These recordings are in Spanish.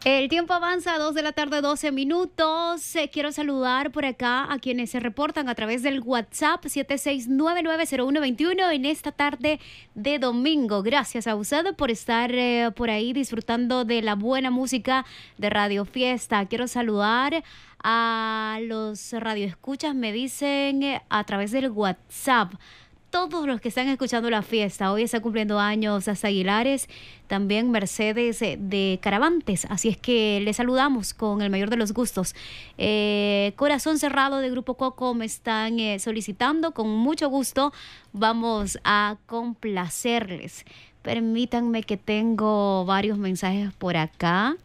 El tiempo avanza a 2 de la tarde, 12 minutos. Quiero saludar por acá a quienes se reportan a través del WhatsApp 76990121 en esta tarde de domingo. Gracias a usted por estar por ahí disfrutando de la buena música de Radio Fiesta. Quiero saludar a los radioescuchas, me dicen a través del WhatsApp. Todos los que están escuchando la fiesta, hoy está cumpliendo años hasta Aguilares, también Mercedes de Caravantes, así es que les saludamos con el mayor de los gustos. Corazón Cerrado de Grupo Coco me están solicitando, con mucho gusto vamos a complacerles. Permítanme que tengo varios mensajes por acá.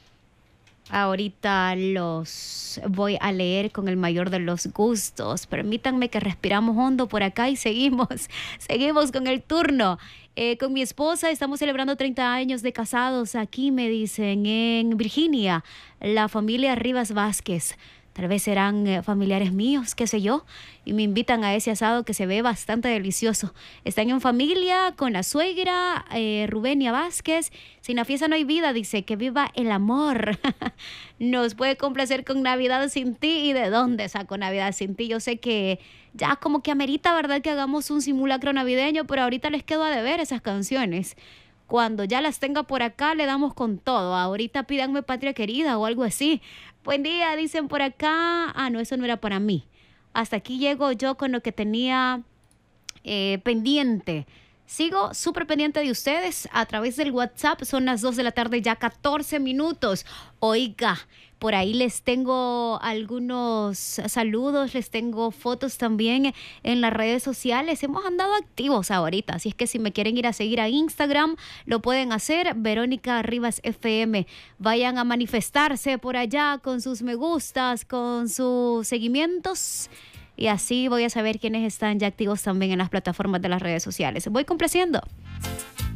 Ahorita los voy a leer con el mayor de los gustos. Permítanme que respiramos hondo por acá y seguimos con el turno. Con mi esposa estamos celebrando 30 años de casados. Aquí me dicen en Virginia, la familia Rivas Vázquez. Tal vez serán familiares míos, qué sé yo, y me invitan a ese asado que se ve bastante delicioso. Están en familia con la suegra, Rubenia Vázquez. Sin la fiesta no hay vida, dice, que viva el amor. Nos puede complacer con Navidad Sin Ti. ¿Y de dónde saco Navidad Sin Ti? Yo sé que ya como que amerita, ¿verdad?, que hagamos un simulacro navideño, pero ahorita les quedo a deber esas canciones. Cuando ya las tenga por acá, le damos con todo. Ahorita pídanme Patria Querida o algo así. Buen día, dicen por acá. Ah, no, eso no era para mí. Hasta aquí llego yo con lo que tenía pendiente. Sigo súper pendiente de ustedes a través del WhatsApp. Son las 2 de la tarde, ya 14 minutos. Oiga, por ahí les tengo algunos saludos, les tengo fotos también en las redes sociales. Hemos andado activos ahorita, así es que si me quieren ir a seguir a Instagram, lo pueden hacer. Verónica Rivas FM. Vayan a manifestarse por allá con sus me gustas, con sus seguimientos. Y así voy a saber quiénes están ya activos también en las plataformas de las redes sociales. Voy complaciendo.